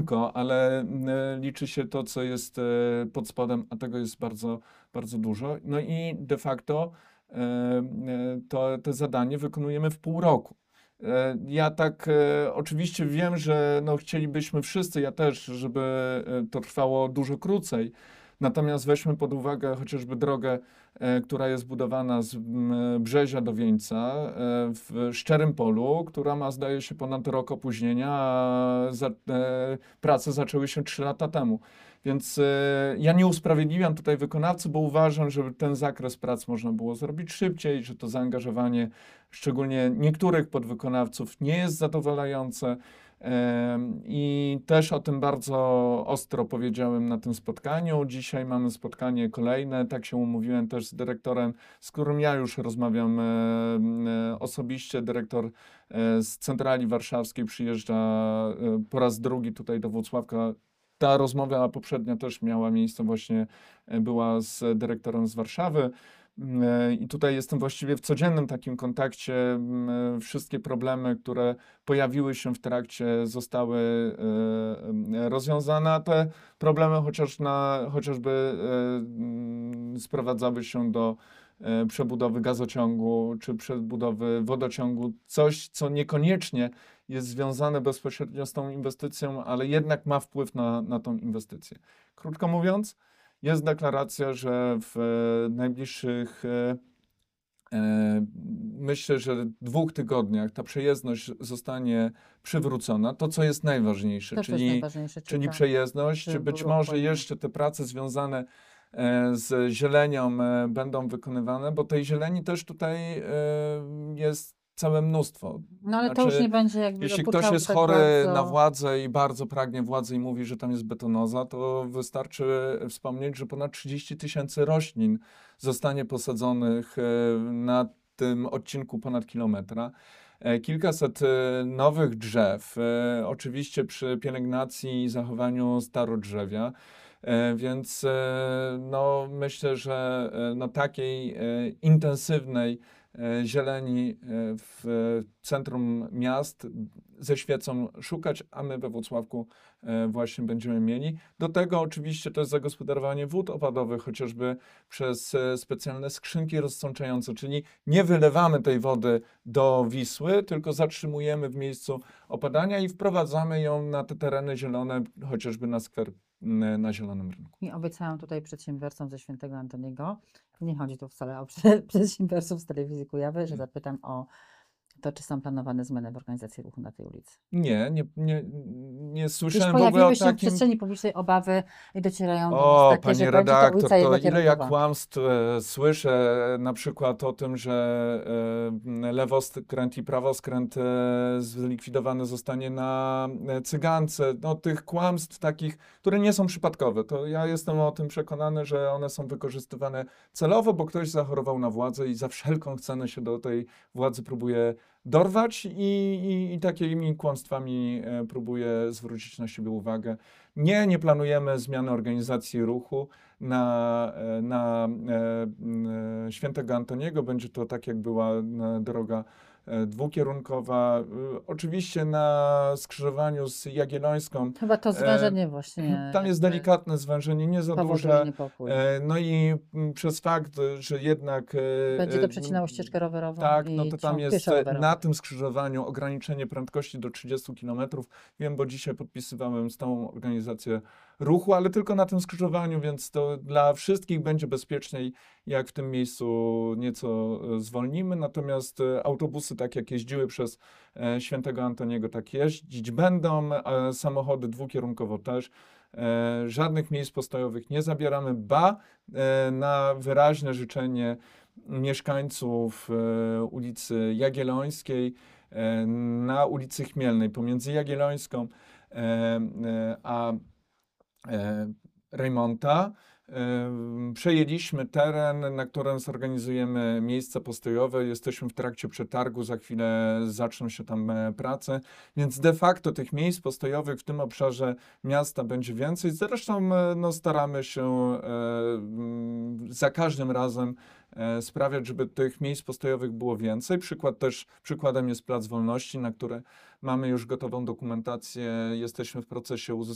tylko, ale liczy się to, co jest pod spodem, a tego jest bardzo, bardzo dużo. No i de facto to zadanie wykonujemy w pół roku. Ja tak oczywiście wiem, że no, chcielibyśmy wszyscy, ja też, żeby to trwało dużo krócej. Natomiast weźmy pod uwagę chociażby drogę, która jest budowana z Brzezia do Wieńca w Szczerym Polu, która ma, zdaje się, ponad rok opóźnienia, a prace zaczęły się 3 lata temu. Więc ja nie usprawiedliwiam tutaj wykonawcy, bo uważam, że ten zakres prac można było zrobić szybciej, że to zaangażowanie szczególnie niektórych podwykonawców nie jest zadowalające. I też o tym bardzo ostro powiedziałem na tym spotkaniu. Dzisiaj mamy spotkanie kolejne. Tak się umówiłem też z dyrektorem, z którym ja już rozmawiam osobiście. Dyrektor z centrali warszawskiej przyjeżdża po raz drugi tutaj do Włocławka. Ta rozmowa poprzednia też miała miejsce, właśnie była z dyrektorem z Warszawy. I tutaj jestem właściwie w codziennym takim kontakcie. Wszystkie problemy, które pojawiły się w trakcie, zostały rozwiązane, a te problemy chociażby sprowadzały się do przebudowy gazociągu czy przebudowy wodociągu. Coś, co niekoniecznie jest związane bezpośrednio z tą inwestycją, ale jednak ma wpływ na tą inwestycję. Krótko mówiąc, jest deklaracja, że w najbliższych, myślę, że 2 tygodniach ta przejezdność zostanie przywrócona. To, co jest najważniejsze, To jest najważniejsze, czyli przejezdność. żeby Być było może płynnie. jeszcze te prace związane z zielenią będą wykonywane, bo tej zieleni też tutaj jest całe mnóstwo. No ale to już nie będzie jakby Jeśli dokuczał ktoś jest tak chory bardzo. na władzę i bardzo pragnie władzy i mówi, że tam jest betonoza, to wystarczy wspomnieć, że ponad 30 000 roślin zostanie posadzonych na tym odcinku ponad kilometra. Kilkaset nowych drzew, oczywiście przy pielęgnacji i zachowaniu starodrzewia. Więc no, myślę, że no, takiej intensywnej zieleni w centrum miast ze świecą szukać, a my we Włocławku właśnie będziemy mieli. Do tego oczywiście to jest zagospodarowanie wód opadowych, chociażby przez specjalne skrzynki rozsączające, czyli nie wylewamy tej wody do Wisły, tylko zatrzymujemy w miejscu opadania i wprowadzamy ją na te tereny zielone, chociażby na skwer na Zielonym Rynku. I obiecałam tutaj przedsiębiorcom ze Świętego Antoniego, nie chodzi tu wcale o przedsiębiorców z telewizji Kujawy, że zapytam o to, czy są planowane zmiany w organizacji ruchu na tej ulicy. Nie Już słyszałem w ogóle pojawiły o się w takim... przestrzeni publicznej obawy i docierają do O, nas takie, pani że będzie ta redaktor, ulica to ile ja jednokierunkowa. kłamstw słyszę, na przykład o tym, że lewoskręt i prawoskręt zlikwidowany zostanie na Cygance. No, tych kłamstw takich, które nie są przypadkowe. To ja jestem o tym przekonany, że one są wykorzystywane celowo, bo ktoś zachorował na władzę i za wszelką cenę się do tej władzy próbuje dorwać i takimi kłamstwami próbuje zwrócić na siebie uwagę. Nie planujemy zmiany organizacji ruchu na Świętego Antoniego. Będzie to tak, jak była droga dwukierunkowa. Oczywiście na skrzyżowaniu z Jagiellońską. Chyba to zwężenie właśnie. Tam jest delikatne zwężenie, nie za powoduje duże. niepokój. No i przez fakt, że jednak... Będzie to przecinało ścieżkę rowerową Tak, i no to tam ciąg jest pieszo-rowerowy. na tym skrzyżowaniu ograniczenie prędkości do 30 km. Wiem, bo dzisiaj podpisywałem stałą organizację ruchu, ale tylko na tym skrzyżowaniu, więc to dla wszystkich będzie bezpieczniej, jak w tym miejscu nieco zwolnimy. Natomiast autobusy, tak jak jeździły przez Świętego Antoniego, tak jeździć będą, a samochody dwukierunkowo też. Żadnych miejsc postojowych nie zabieramy, ba na wyraźne życzenie mieszkańców ulicy Jagiellońskiej, na ulicy Chmielnej, pomiędzy Jagiellońską a Rejmonta. Przejęliśmy teren, na którym zorganizujemy miejsca postojowe. Jesteśmy w trakcie przetargu, za chwilę zaczną się tam prace, więc de facto tych miejsc postojowych w tym obszarze miasta będzie więcej. Zresztą no, staramy się za każdym razem sprawiać, żeby tych miejsc postojowych było więcej. Przykładem jest Plac Wolności, na które mamy już gotową dokumentację. Jesteśmy w procesie uzyskania